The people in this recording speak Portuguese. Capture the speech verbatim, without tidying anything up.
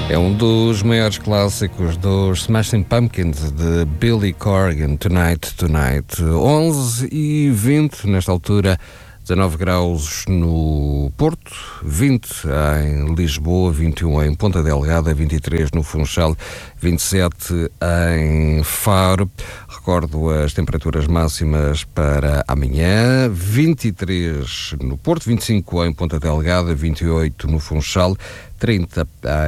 É um dos maiores clássicos dos Smashing Pumpkins, de Billy Corgan, Tonight, Tonight. onze e vinte, nesta altura, dezanove graus no Porto, vinte em Lisboa, vinte e um em Ponta Delgada, vinte e três no Funchal, vinte e sete em Faro. Recordo as temperaturas máximas para amanhã: vinte e três no Porto, vinte e cinco em Ponta Delgada, vinte e oito no Funchal, trinta